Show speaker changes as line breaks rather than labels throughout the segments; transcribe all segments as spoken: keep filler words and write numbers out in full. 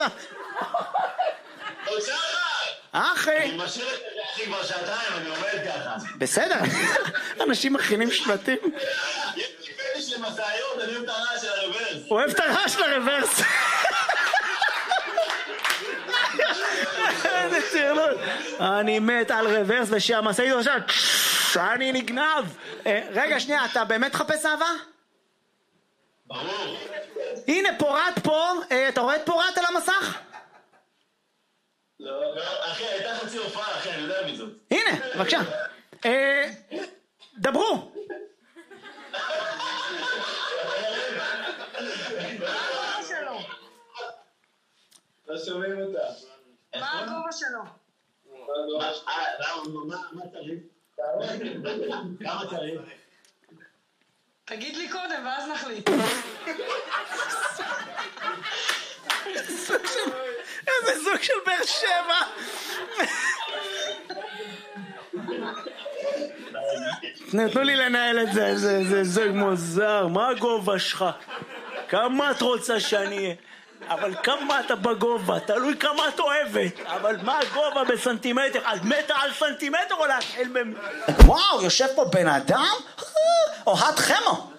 אחי.
אני משאיר את זה אחי כבר שעתיים, אני עומד ככה.
בסדר, אנשים מכינים שלטים.
יש לי פטיש למסעיות, אני אוהב את הרעש של הרוורס.
הוא אוהב את הרעש של הרוורס. איזה צרלות. אני מת על רוורס ושהמשאית עכשיו, אני נגנב. רגע, שנייה, אתה באמת חפש אהבה?
ברור.
הנה, פורט פה. אתה רואה את פורט על המסך?
לא, אחי, הייתה חצי הופעה, אחי, אני יודע מי זאת.
הנה, בבקשה. דברו.
לא שומעים אותה.
מה הגובה שלו?
מה צריך? כמה צריך?
תגיד לי קודם ואז נחליט.
איזה זוג של באר שבע. נתנו לי לנהל את זה, זה זוג מוזר. מה הגובה שלך? כמה את רוצה שאני אהיה? אבל כמה אתה בגובה? תלוי כמה את אוהבת. אבל מה הגובה בסנטימטר? על מטר על סנטימטר או להתחיל ב... וואו, יושב פה בן אדם? אוהד חמו.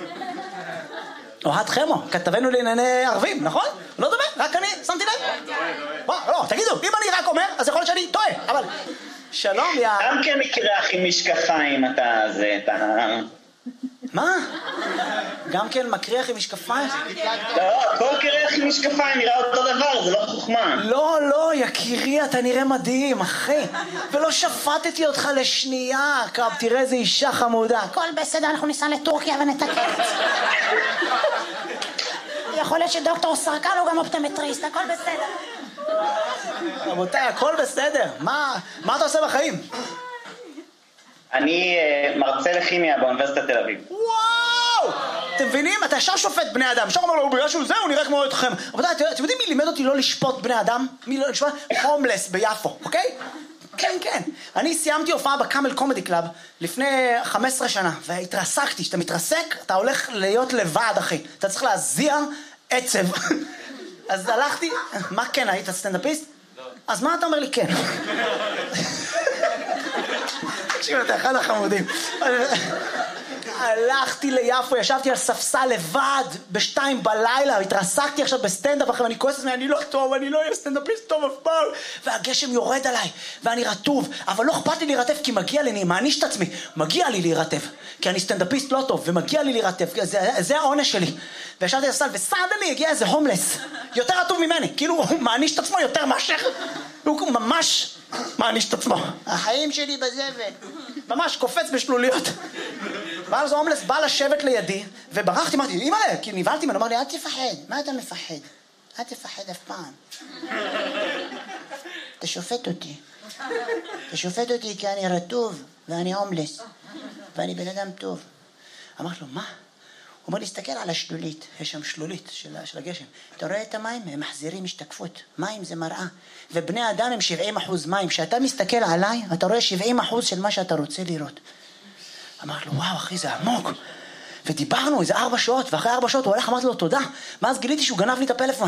אוהד חמו, כתבנו לענייני ערבים, נכון? לא דומה, רק אני שמתי לב. לא, תגידו, אם אני רק אומר, אז יכול להיות שאני טועה, אבל... שלום, יא...
גם כן מקרח עם משקפיים אתה זה, אתה...
מה? גם כן מקריח עם משקפיים?
לא, כל קרח עם משקפיים נראה אותו דבר, זה לא חוכמה.
לא, לא, יקירי, אתה נראה מדהים, אחי. ולא שפטתי אותך לשנייה, קרב, תראה איזה אישה חמודה. הכל בסדר, אנחנו ניסע לטורקיה ונתקן את זה. יכול להיות שדוקטור סרקן הוא גם אופטומטריסט, הכל בסדר. רבותיי, הכל בסדר. מה, מה אתה עושה בחיים?
אני מרצה לכימיה באוניברסיטת תל אביב.
וואו! אתם מבינים? אתה ישר שופט בני אדם. ישר אומר לו, בגלל שהוא זה, הוא נראה כמו אתכם. אבל אתם יודעים מי לימד אותי לא לשפוט בני אדם? מי לא לשפוט? הומלס ביפו, אוקיי? כן, כן. אני סיימתי הופעה בקאמל קומדי קלאב לפני חמש עשרה שנה, והתרסקתי. כשאתה מתרסק, אתה הולך להיות לבד, אחי. אתה צריך להזיע עצב. אז הלכתי... מה כן? היית סטנדאפיסט? לא. אז מה אתה אומר לי כן? תקשיב, אתה אחד החמודים. הלכתי ליפו, ישבתי על ספסל לבד בשתיים בלילה, התרסקתי עכשיו בסטנדאפ אחרי, ואני כועס עצמי, אני לא טוב, אני לא אהיה סטנדאפיסט טוב אף פעם. והגשם יורד עליי, ואני רטוב, אבל לא אכפת לי להירטב, כי מגיע לי, אני מעניש את עצמי, מגיע לי להירטב, כי אני סטנדאפיסט לא טוב, ומגיע לי להירטב, זה, זה העונש שלי. וישבתי על הספסל, וסדלי הגיע איזה הומלס, יותר רטוב ממני, כאילו הוא מעניש את עצמו יותר מאשר, הוא ממש מעניש את עצמו. החיים שלי בזבל. ממש קופץ בשלוליות. ואז ההומלס בא לשבת לידי, וברחתי, אמרתי, אימא'לה, כי נבהלתי ממנו, אמר לי, אל תפחד, מה אתה מפחד? אל תפחד אף פעם. אתה שופט אותי. אתה שופט אותי כי אני רטוב, ואני הומלס, ואני בן אדם טוב. אמרתי לו, מה? הוא אומר, להסתכל על השלולית, יש שם שלולית של, של הגשם. אתה רואה את המים? הם מחזירים השתקפות. מים זה מראה. ובני אדם הם שבעים אחוז מים. כשאתה מסתכל עליי, אתה רואה שבעים אחוז של מה שאתה רוצה לראות. אמרתי לו, וואו, אחי, זה עמוק. ודיברנו איזה ארבע שעות, ואחרי ארבע שעות הוא הולך, אמרתי לו, תודה. ואז גיליתי שהוא גנב לי את הפלאפון.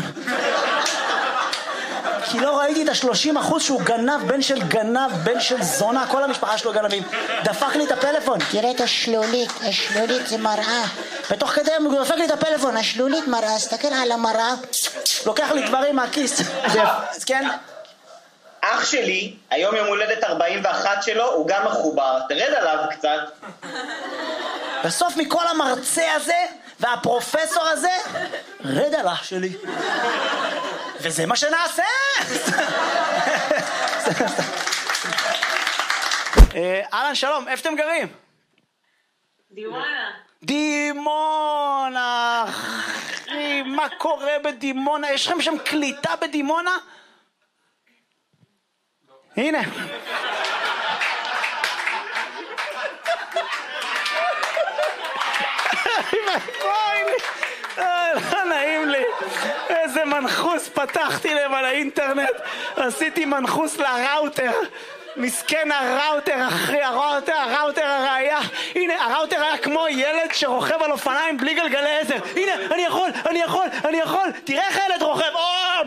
כי לא ראיתי את השלושים אחוז שהוא גנב, בן של גנב, בן של זונה, כל המשפחה שלו גנבים. דפק לי את הפלאפון. תראה את השלולית, השלולית זה מראה. ותוך כדי הוא דפק לי את הפלאפון, השלולית מראה, סתכל על המראה, לוקח לי דברים מהכיס. אז כן.
אח שלי, היום יום הולדת ארבעים ואחת שלו, הוא גם מחובר, תרד עליו קצת.
בסוף מכל המרצה הזה והפרופסור הזה, רד על אח שלי. וזה מה שנעשה. אהלן, שלום, איפה אתם גרים?
דימונה.
דימונה, אחי, מה קורה בדימונה? יש לכם שם קליטה בדימונה? הנה. לא נעים לי, איזה מנחוס פתחתי לב על האינטרנט, עשיתי מנחוס לראוטר, מסכן הראוטר, אחי, הראוטר, הראוטר הראייה, הנה, הראוטר היה כמו ילד שרוכב על אופניים בלי גלגלי עזר, הנה, אני יכול, אני יכול, אני יכול, תראה איך הילד רוכב, או,